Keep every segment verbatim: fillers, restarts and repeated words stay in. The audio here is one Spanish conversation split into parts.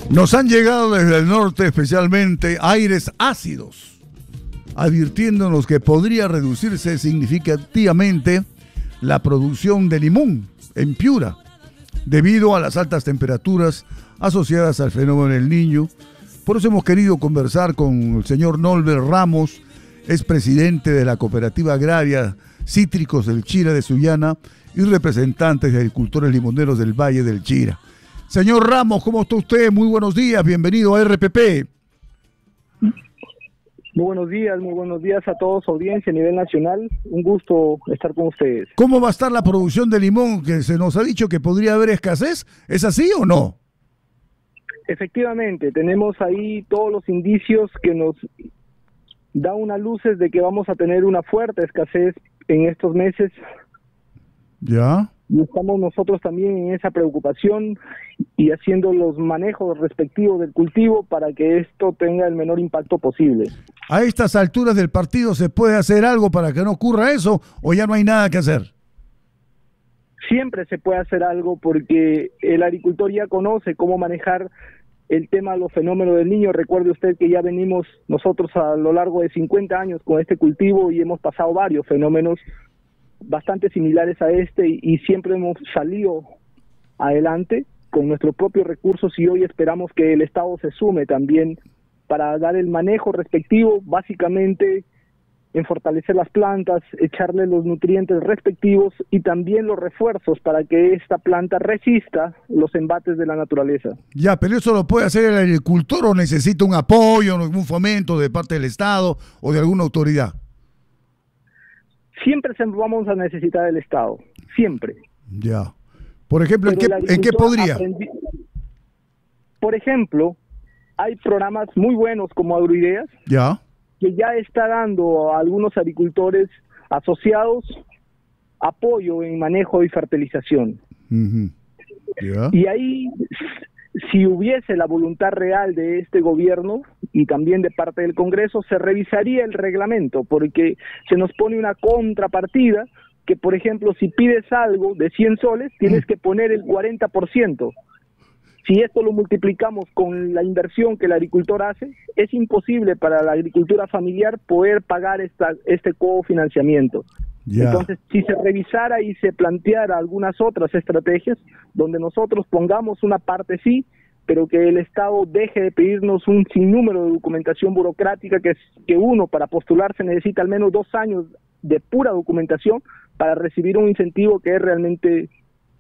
Nos han llegado desde el norte especialmente aires ácidos, advirtiéndonos que podría reducirse significativamente la producción de limón en Piura, debido a las altas temperaturas asociadas al fenómeno del Niño. Por eso hemos querido conversar con el señor Norbert Ramos, es presidente de la Cooperativa Agraria Cítricos del Chira de Sullana y representantes de agricultores limoneros del Valle del Chira. Señor Ramos, ¿cómo está usted? Muy buenos días, bienvenido a R P P. Muy buenos días, muy buenos días a todos, audiencia a nivel nacional. Un gusto estar con ustedes. ¿Cómo va a estar la producción de limón? Que se nos ha dicho que podría haber escasez. ¿Es así o no? Efectivamente, tenemos ahí todos los indicios que nos dan unas luces de que vamos a tener una fuerte escasez en estos meses. Ya. Y estamos nosotros también en esa preocupación y haciendo los manejos respectivos del cultivo para que esto tenga el menor impacto posible. ¿A estas alturas del partido se puede hacer algo para que no ocurra eso o ya no hay nada que hacer? Siempre se puede hacer algo porque el agricultor ya conoce cómo manejar el tema de los fenómenos del Niño. Recuerde usted que ya venimos nosotros a lo largo de cincuenta años con este cultivo y hemos pasado varios fenómenos bastante similares a este y, y siempre hemos salido adelante con nuestros propios recursos y hoy esperamos que el Estado se sume también para dar el manejo respectivo, básicamente en fortalecer las plantas, echarle los nutrientes respectivos y también los refuerzos para que esta planta resista los embates de la naturaleza. Ya, pero ¿eso lo puede hacer el agricultor o necesita un apoyo, un fomento de parte del Estado o de alguna autoridad? Siempre vamos a necesitar el Estado, siempre. Ya. Por ejemplo, ¿en qué, ¿en qué podría? Aprendi... Por ejemplo, hay programas muy buenos como Agroideas, ya, que ya está dando a algunos agricultores asociados apoyo en manejo y fertilización. Uh-huh. Yeah. Y ahí, si hubiese la voluntad real de este gobierno y también de parte del Congreso, se revisaría el reglamento, porque se nos pone una contrapartida que, por ejemplo, si pides algo de cien soles, tienes que poner el cuarenta por ciento. Si esto lo multiplicamos con la inversión que el agricultor hace, es imposible para la agricultura familiar poder pagar esta, este cofinanciamiento. Yeah. Entonces, si se revisara y se planteara algunas otras estrategias, donde nosotros pongamos una parte sí, pero que el Estado deje de pedirnos un sinnúmero de documentación burocrática, que, es, que uno para postularse necesita al menos dos años de pura documentación para recibir un incentivo que es realmente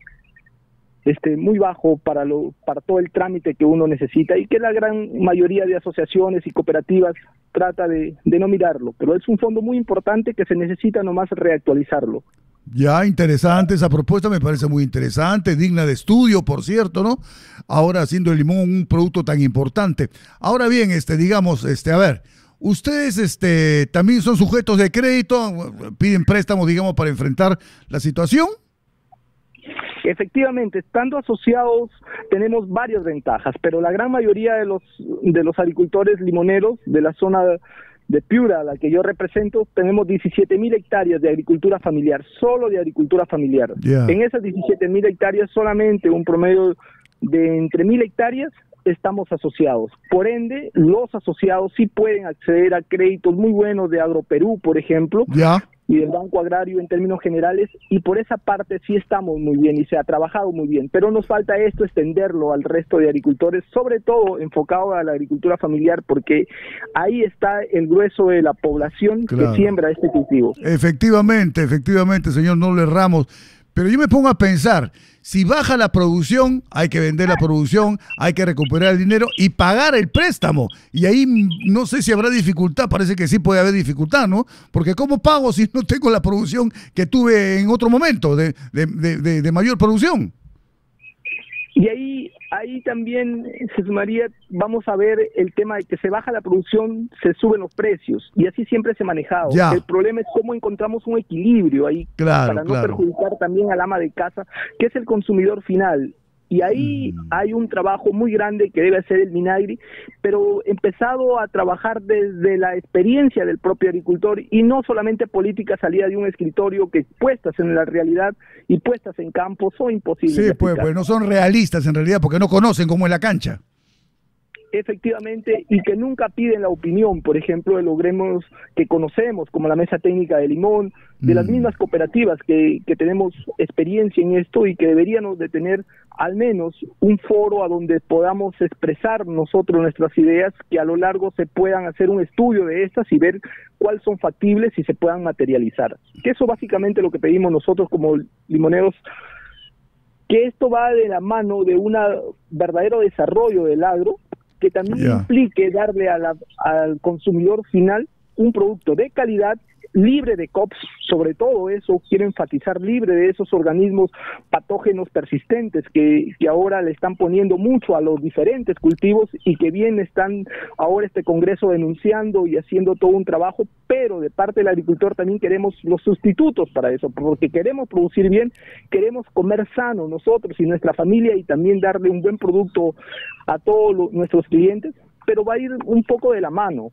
este muy bajo para lo para todo el trámite que uno necesita y que la gran mayoría de asociaciones y cooperativas trata de, de no mirarlo, pero es un fondo muy importante que se necesita nomás reactualizarlo. Ya, interesante esa propuesta, me parece muy interesante, digna de estudio, por cierto, ¿no? Ahora haciendo el limón un producto tan importante. Ahora bien, este, digamos, este, a ver, ustedes, este, también son sujetos de crédito, piden préstamos, digamos, para enfrentar la situación. Efectivamente, estando asociados tenemos varias ventajas, pero la gran mayoría de los de los agricultores limoneros de la zona de Piura, a la que yo represento, tenemos diecisiete mil hectáreas de agricultura familiar, solo de agricultura familiar. Yeah. En esas diecisiete mil hectáreas, solamente un promedio de entre mil hectáreas estamos asociados. Por ende, los asociados sí pueden acceder a créditos muy buenos de Agroperú, por ejemplo, yeah, y del Banco Agrario en términos generales, y por esa parte sí estamos muy bien y se ha trabajado muy bien, pero nos falta esto extenderlo al resto de agricultores, sobre todo enfocado a la agricultura familiar, porque ahí está el grueso de la población, claro, que siembra este cultivo. Efectivamente, efectivamente, señor Noble Ramos, pero yo me pongo a pensar, si baja la producción, hay que vender la producción, hay que recuperar el dinero y pagar el préstamo. Y ahí no sé si habrá dificultad, parece que sí puede haber dificultad, ¿no? Porque ¿cómo pago si no tengo la producción que tuve en otro momento de, de, de, de, de mayor producción? Y ahí, ahí también se sumaría, vamos a ver el tema de que se baja la producción, se suben los precios, y así siempre se ha manejado. Ya. El problema es cómo encontramos un equilibrio ahí, claro, para no claro. perjudicar también al ama de casa, que es el consumidor final. Y ahí mm. hay un trabajo muy grande que debe hacer el Minagri, pero empezado a trabajar desde la experiencia del propio agricultor y no solamente política salida de un escritorio que puestas en la realidad y puestas en campo son imposibles. Sí, pues, pues no son realistas en realidad porque no conocen cómo es la cancha. efectivamente, y que nunca piden la opinión, por ejemplo, de los gremios que conocemos, como la Mesa Técnica de Limón, de las mismas cooperativas que, que tenemos experiencia en esto y que deberíamos de tener al menos un foro a donde podamos expresar nosotros nuestras ideas, que a lo largo se puedan hacer un estudio de estas y ver cuáles son factibles y se puedan materializar. Que eso básicamente lo que pedimos nosotros como limoneros, que esto va de la mano de un verdadero desarrollo del agro, que también yeah. implique darle a la, al consumidor final un producto de calidad, libre de C O P S, sobre todo eso, quiero enfatizar, libre de esos organismos patógenos persistentes que, que ahora le están poniendo mucho a los diferentes cultivos y que bien están ahora este Congreso denunciando y haciendo todo un trabajo, pero de parte del agricultor también queremos los sustitutos para eso, porque queremos producir bien, queremos comer sano nosotros y nuestra familia y también darle un buen producto a todos los, nuestros clientes, pero va a ir un poco de la mano.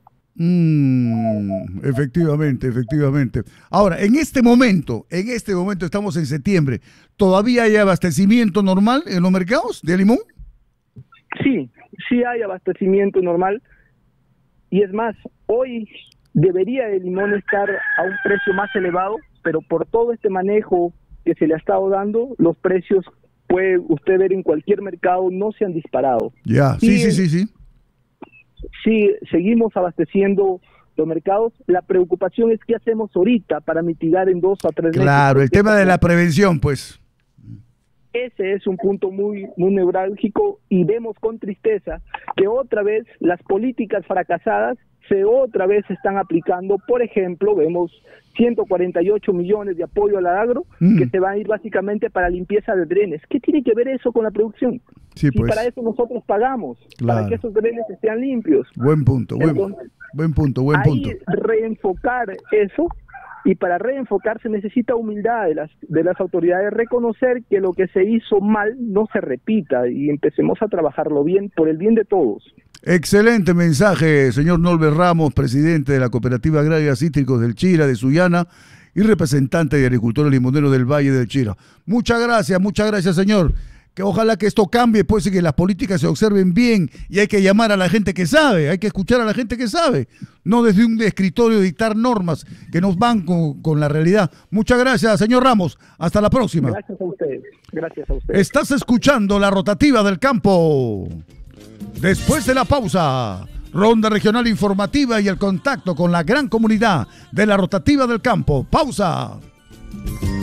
Mm, efectivamente, efectivamente. Ahora, en este momento, en este momento estamos en septiembre, ¿todavía hay abastecimiento normal en los mercados de limón? Sí, sí hay abastecimiento normal, y es más, hoy debería el limón estar a un precio más elevado, pero por todo este manejo que se le ha estado dando, los precios, puede usted ver en cualquier mercado, no se han disparado. Ya, sí, sí, sí, sí. Sí, seguimos abasteciendo los mercados. La preocupación es qué hacemos ahorita para mitigar en dos o tres meses. Claro, el tema de la prevención, pues. Ese es un punto muy, muy neurálgico, y vemos con tristeza que otra vez las políticas fracasadas se otra vez están aplicando. Por ejemplo, vemos ciento cuarenta y ocho millones de apoyo al agro mm. que se van a ir básicamente para limpieza de drenes. ¿Qué tiene que ver eso con la producción? Sí, pues. Y para eso nosotros pagamos, claro. para que esos drenes estén limpios. Buen punto, buen, Entonces, buen punto, buen ahí punto. Reenfocar eso, y para reenfocar se necesita humildad de las, de las autoridades, reconocer que lo que se hizo mal no se repita y empecemos a trabajarlo bien, por el bien de todos. Excelente mensaje, señor Norbert Ramos, presidente de la Cooperativa Agraria Cítricos del Chira, de Sullana, y representante de agricultores limoneros del Valle del Chira. Muchas gracias, muchas gracias, señor. Que ojalá que esto cambie, pues, y que las políticas se observen bien, y hay que llamar a la gente que sabe, hay que escuchar a la gente que sabe, no desde un escritorio dictar normas que nos van con, con la realidad. Muchas gracias, señor Ramos. Hasta la próxima. Gracias a ustedes. Gracias a ustedes. Estás escuchando La Rotativa del Campo. Después de la pausa, ronda regional informativa y el contacto con la gran comunidad de La Rotativa del Campo. Pausa.